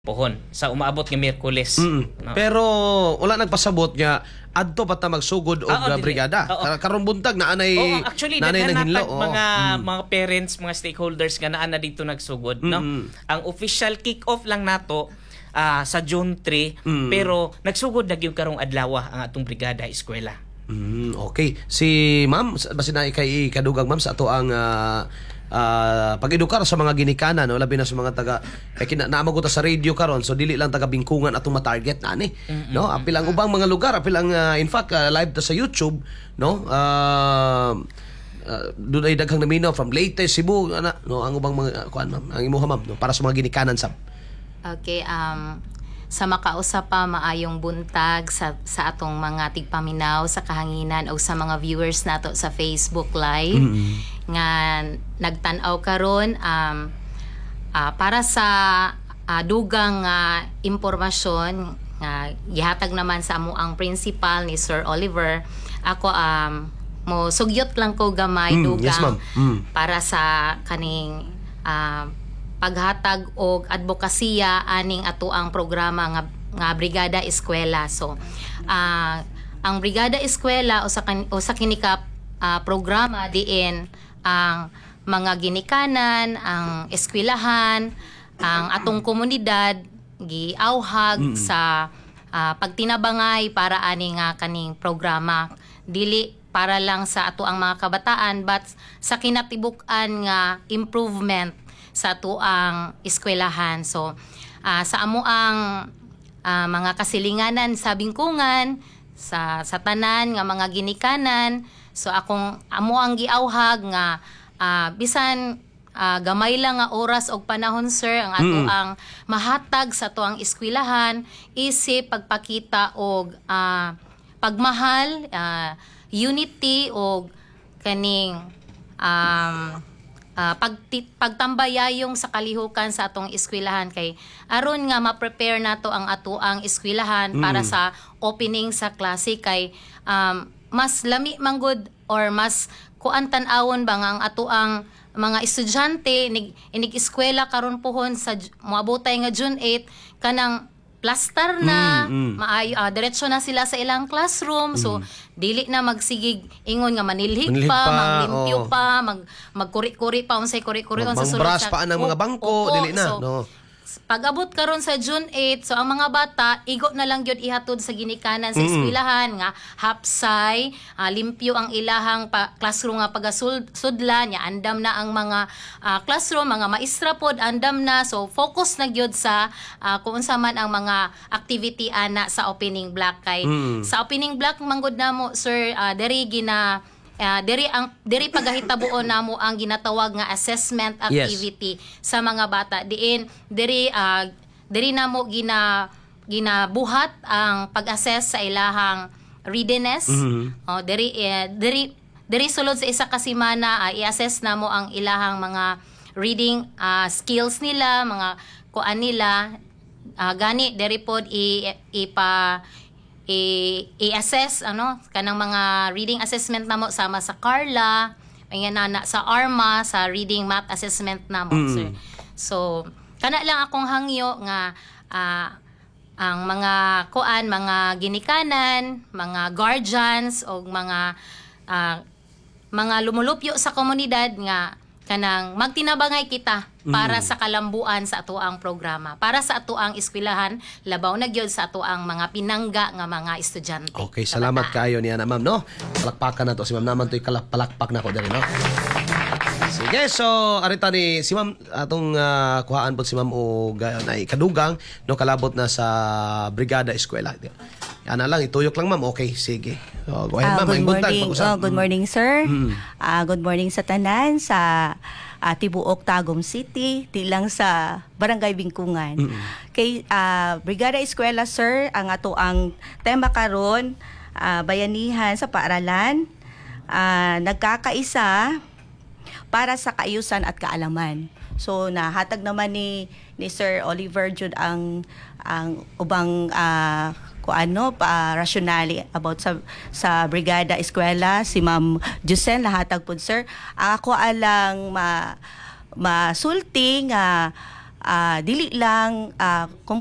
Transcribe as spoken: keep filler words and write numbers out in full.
pohon sa umaabot nga Miyerkules. Mm. No? Pero wala nagpasabot nga adto pa ta magsugod og Ah, oh, uh, brigada. Oo. Karong buntag na anay Oo, actually nanay daghan nang hinlo. natag Oo. mga Mm. mga parents, mga stakeholders nga naa na dito nagsugod, no? Mm. Ang official kick-off lang nato ah, sa June three, Mm. pero nagsugod na gyud karong adlaw ang atong brigada eskwela. Mm, okay. Si ma'am, basin na kay kadugang ma'am sa ato ang uh, uh, pag-edukar sa mga ginikanan, no? Labi na sa mga taga kay kina naamagot sa radio karon, so dili lang taga bingkungan atong ma-target nani, no? Apil ang ubang mga lugar, apil ang uh, in fact uh, live ta sa YouTube, no? Uh, uh, doon ay daghang naminaw from Leyte, Cebu, ana, no? Ang ubang mga uh, kuan ma'am, ang imuha ma'am, no? Para sa mga ginikanan sab. Okay, um, sa makausap pa maayong buntag sa, sa atong mga tigpaminaw sa kahanginan o sa mga viewers nato sa Facebook Live Mm-hmm. nga nagtan-aw karon um, uh, para sa uh, dugang uh, impormasyon nga gihatag naman sa amo ang principal ni Sir Oliver. Ako um, mo sugyot lang ko gamay Mm, dugang yes, ma'am. Mm. para sa kaning uh, paghatag og advokasya aning ato ang programa nga nga Brigada Eskwela. So uh, ang Brigada Eskwela o sa kan, o sa kinika uh, programa diin ang mga ginikanan, ang eskwelahan, ang atong komunidad giawhag Mm. sa uh, pagtinabangay para ani nga kaning programa, dili para lang sa ato ang mga kabataan but sa kinatibuk-an nga improvement sa tuang eskwelahan. So, uh, sa amo ang uh, mga kasilinganan sa bingkungan, sa, sa tanan nga mga ginikanan, so akong amo ang giawhag nga uh, bisan uh, gamay lang nga oras og panahon, sir, ang ato Mm. ang mahatag sa tuang eskwelahan, isip pagpakita og uh, pagmahal, uh, unity og kaning um, Uh, pagti- pagtambayayong sa kalihukan sa atong eskwelahan kay aron nga ma-prepare nato ang ato ang eskwelahan Mm. para sa opening sa klase kay um, mas lami manggod or mas kuan tan-awon ba nga ang ato ang mga estudyante inig, inig eskwela karon pohon sa J- moabotay nga June eight kanang plaster na, Mm, mm. maayo, ah, diretso na sila sa ilang classroom. So, dili na magsigig ingon nga manilhig, Manilhig pa, pa, maglimpyo oo. pa, mag magkuri-kuri pa unsay kuri-kuri sa sulod Mangbras sa pa ang mga bangko, Opo. dili na, So, no. pag-abot karon sa June eight, so ang mga bata igo na lang gyud ihatod sa ginikanan sa Mm-mm. eskwelahan nga hapsay, ah, limpyo ang ilahang pa, classroom nga pagasudla nya, andam na ang mga ah, classroom, mga maestra pod andam na. So focus na gyud sa ah, kung unsa man ang mga activity ana sa opening block kay Mm. sa opening block manggod namo, sir, uh, diri gina Uh, diri ang diri pagahitabuon namo ang ginatawag nga assessment Yes. activity sa mga bata diin diri uh, diri namo gina ginabuhat ang pag-assess sa ilahang readiness. Mhm. Oh, diri eh, diri diri sulod sa isa ka semana uh, i-assess namo ang ilahang mga reading uh, skills nila, mga kuan nila, uh, gani diri pod i ipa i- i-assess ano kanang mga reading assessment namo sama sa Carla, ayan na sa Arma sa reading math assessment namo, Mm. sir. So kana lang akong hangyo nga ah, ang mga kuan, mga ginikanan, mga guardians o mga ah, mga lumulupyo sa komunidad nga kanang magtinabangay kita para Mm. sa kalambuan sa atoang programa, para sa atoang eskwelahan, labaw na gyud sa atoang mga pinangga nga mga estudyante. Okay, salamat kayo niya na ma'am, no? Palakpakan na to si ma'am naman to'y kalapalakpak na ko dali, no? Sige, so arita ni si ma'am atong uh, kuhaan po si ma'am o gayon ay kadugang no kalabot na sa Brigada Eskwela. Yan na lang, ituyok lang ma'am. Okay, sige. So, go ahead Ah, ma'am. good May buntag, morning. pag-usap. Oh, good morning, sir. Mm. Ah, good morning sa tanan sa ah, Tibuok, Tagum City, di lang sa Barangay Bingkungan. Mm-mm. Kay ah, Brigada Eskwela, sir, ang ato ang tema karon, ah, bayanihan sa paaralan, ah, nagkakaisa para sa kaayusan at kaalaman. So nahatag naman ni ni Sir Oliver Jude ang ang ubang ah, kung ano pa rationale about sa sa Brigada Eskwela, si Ma'am Jusen lahatag pod, sir. Ako alang ma masulti nga ah, dili lang ah,